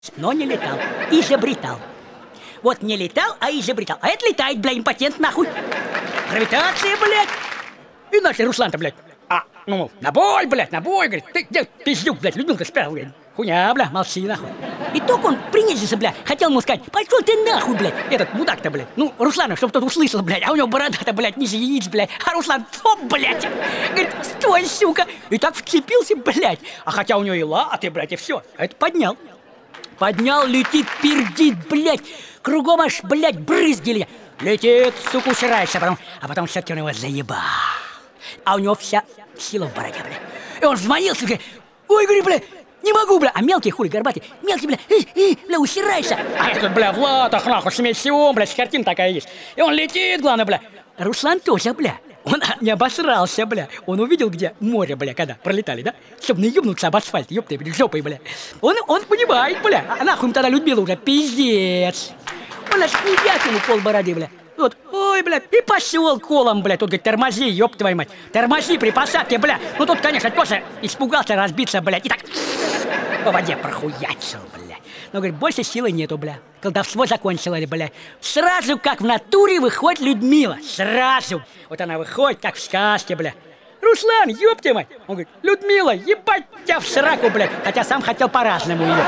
но не летал. Изобретал. Вот не летал, а изобретал. А это летает, бля, импотент нахуй. Гравитация, блядь. И наш Руслан-то, блядь. Ну, на бой, блядь, на бой, говорит. Ты где пиздюк, блядь, Людмилка спрятал, говорит. Хуйня, бля, молчи, нахуй. И только он принизился, бля, хотел ему сказать: пошел ты нахуй, блядь, этот мудак-то, блядь. Ну, Руслана, чтоб тот услышал, блядь, а у него борода-то, блядь, ниже яиц, блядь. А Руслан, стоп, блядь. Говорит: стой, сука. И так вцепился, блядь. А хотя у него и латы, блядь, и все. А это поднял. Поднял, летит, пердит, блядь. Кругом аж, блядь, брызги. Летит, сука, усирается, а потом все-таки он его заебал. А у него вся сила в бороде, блядь. И он взмолился, говорит: ой, говорит, блядь, не могу, бля. А мелкий, хули, горбатый, мелкий, бля, усирайся. А этот, бля, в латах, нахуй, смесь всего, бля, картина такая есть. И он летит, главное, бля. Руслан тоже, бля. Он не обосрался, бля. Он увидел, где море, бля, когда пролетали, да? Чтобы наебнуться об асфальт, ёпты, бля, жопой, бля. Он понимает, бля. А нахуй ему тогда Людмила уже, пиздец. Он аж хуяк ему полбороды, бля. Вот, ой, бля, и пошел колом, бля. Тут говорит: тормози, ёб твою мать. Тормози при посадке, бля. Ну тут, конечно, тоже испугался разбиться, блядь. И так по воде прохуячил, бля. Но, говорит, больше силы нету, бля. Колдовство закончилось, бля. Сразу, как в натуре, выходит Людмила. Сразу. Вот она выходит, как в сказке, бля. Руслан, ёб твою мать. Он говорит: Людмила, ебать тебя в сраку, блядь. Хотя сам хотел по-разному ее.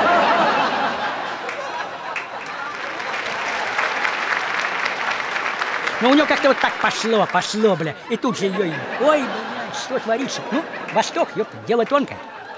Но у него как-то вот так пошло, бля. И тут же ее, ой, блядь, что творится? Ну, Восток, ёпта, дело тонкое.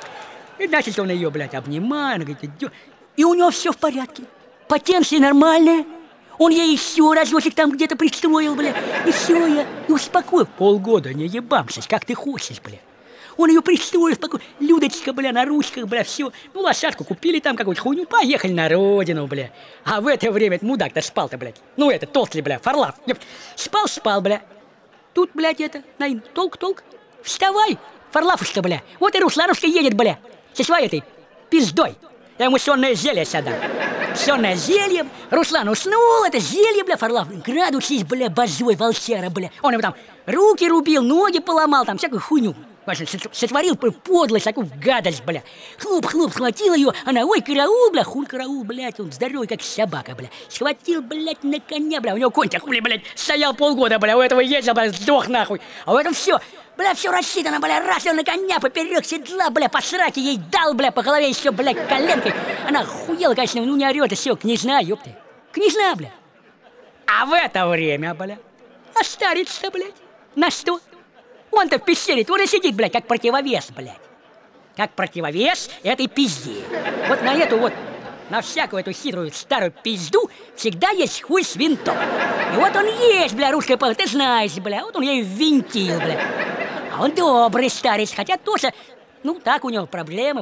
И значит, он ее, блядь, обнимает, говорит: идёт. И у него все в порядке. Потенция нормальная. Он ей еще разочек там где-то пристроил, бля. И все, я и успокоил. Полгода не ебамшись, как ты хочешь, бля. Он ее пристроил спокойно. Людочка, бля, на ручках, бля, все. Ну, лошадку купили там какую-то хуйню, поехали на родину, бля. А в это время мудак-то спал-то, блядь. Ну, это, толстый, бля, Фарлав. Спал, бля. Тут, блядь, это, наин, толк. Вставай, Фарлавушка, бля. Вот и Русланушка едет, бля, со своей этой пиздой. Я ему сонное зелье сюда. Сонное зелье. Руслан уснул, это зелье, бля, Фарлав. Градусись, бля, божой волчара, бля. Он ему там руки рубил, ноги поломал, там всякую хуйню. Сотворил подлость, такую гадость, бля. Хлоп, схватил ее, она: ой, караул, бля, хуль караул, блядь, он здоровый, как собака, бля. Схватил, блядь, на коня, бля, у него конь-то хули, блядь, стоял полгода, бля, у этого ездил, бля, сдох нахуй. А у этого все, бля, все рассчитано, бля, раз он на коня поперек седла, бля, по сраке ей дал, бля, по голове еще, блядь, коленкой. Она охуела, конечно, ну не орет, и все, княжна, ёпты. Княжна, бля. А в это время, бля, а старец-то, блядь, на что? Он-то в пещере тоже сидит, блядь, как противовес, блядь. Как противовес этой пизде. Вот на эту вот, на всякую эту хитрую старую пизду всегда есть хуй с винтом. И вот он есть, бля, русская пала, ты знаешь, бля, вот он ей ввинтил, бля. А он добрый старец, хотя тоже, ну, так у него проблемы.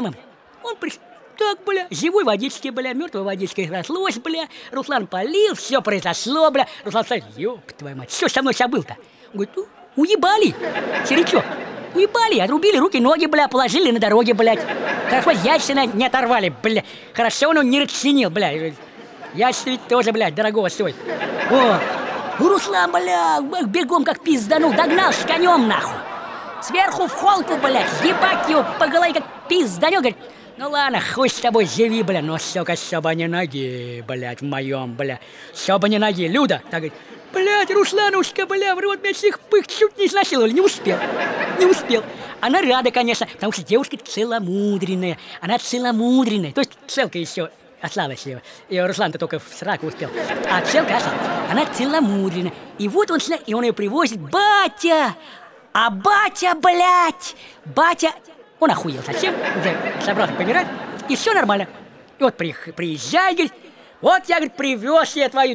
Он так, бля, живой водички, бля, мертвой водичкой разлось, бля. Руслан полил, все произошло, бля. Руслан сказал: ёб твою мать, что со мной был-то? Он говорит: ну, уебали, черечок, уебали, отрубили руки, ноги, бля, положили на дороге, блядь. Хорошо, яйца не оторвали, бля. Хорошо, он не расчинил, бля. Яйца ведь тоже, блядь, дорогого стоит. О, Руслан, бля, бегом как пизданул, догнал с конем, нахуй. Сверху в холку, блядь, ебать его по голове как пизданул, говорит: ну ладно, хуй с тобой, живи, бля, но, сука, чтобы не ноги, блядь, в моем, бля. Чтобы не ноги, Люда, так говорит: блядь, Русланушка, бля, в рот меня всех пых чуть не изнасиловали, не успел. Она рада, конечно, потому что девушка целомудренная, то есть целка еще осталась его. И Руслан-то только в сраку успел. А целка осталась. Она целомудренная. И вот он ее привозит: батя! А батя, блядь! Батя! Он охуел совсем, уже собрался помирать, и все нормально. И вот приезжай, говорит: вот я, говорит, привез я твою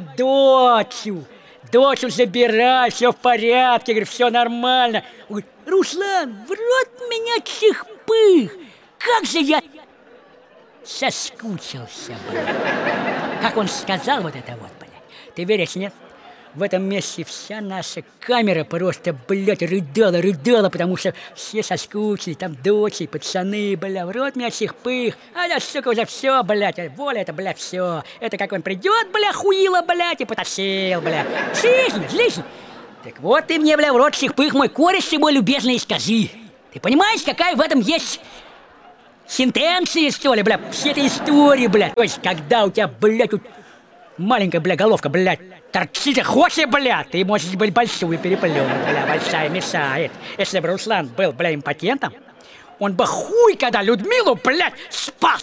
дочь забирай, все в порядке, говорит, все нормально. Он говорит: Руслан, в рот меня чих-пых! Как же я соскучился, блядь. Как он сказал вот это вот, блядь. Ты веришь, нет? В этом месте вся наша камера просто, блядь, рыдала, потому что все соскучились, там дочери, пацаны, бля, в рот меня чих-пых. А я, сука, уже все, блядь, воля это, бля, все. Это как он придет, бля, хуило, блядь, и потащил, бля. Слышишь? Так вот ты мне, бля, в рот чих-пых, мой кореш, ты мой любезный, скажи. Ты понимаешь, какая в этом есть Сентенции, что ли, бля, все эти истории, бля. То есть, когда у тебя, бля, тут маленькая, бля, головка, бля, торчит, хочешь, бля, ты можешь быть большую переплюнуть, бля, большая мешает. Если бы Руслан был, бля, импотентом, он бы хуй, когда Людмилу, блядь, спас.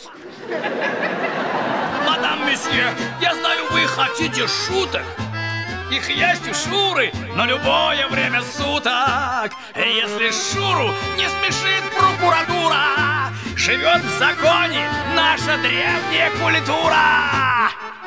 Мадам месье, я знаю, вы хотите шуток. Их есть у Шуры на любое время суток. И если Шуру не смешит прокуратура, живет в законе наша древняя культура.